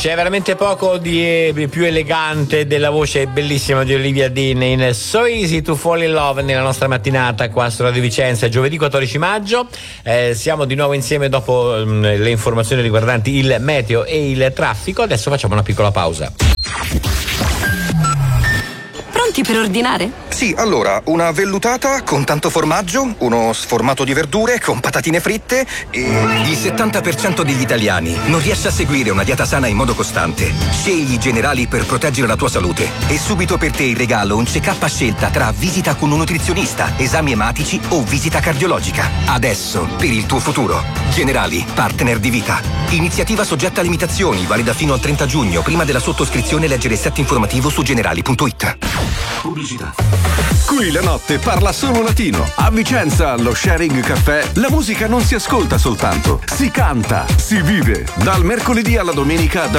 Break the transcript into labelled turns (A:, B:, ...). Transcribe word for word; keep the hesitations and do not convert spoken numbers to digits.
A: C'è veramente poco di più elegante della voce bellissima di Olivia Dean in So Easy to Fall in Love nella nostra mattinata qua su Radio Vicenza, giovedì quattordici maggio. Eh, siamo di nuovo insieme dopo um, le informazioni riguardanti il meteo e il traffico. Adesso facciamo una piccola pausa.
B: Pronti per ordinare?
C: Sì, allora, una vellutata con tanto formaggio, uno sformato di verdure con patatine fritte e...
D: Il settanta per cento degli italiani non riesce a seguire una dieta sana in modo costante. Scegli i Generali per proteggere la tua salute. E subito per te in regalo un check-up a scelta tra visita con un nutrizionista, esami ematici o visita cardiologica. Adesso, per il tuo futuro. Generali, partner di vita. Iniziativa soggetta a limitazioni, valida fino al trenta giugno. Prima della sottoscrizione leggere il set informativo su generali punto it.
E: Pubblicità. Qui la notte parla solo latino. A Vicenza, allo Sharing Caffè, la musica non si ascolta soltanto, si canta, si vive. Dal mercoledì alla domenica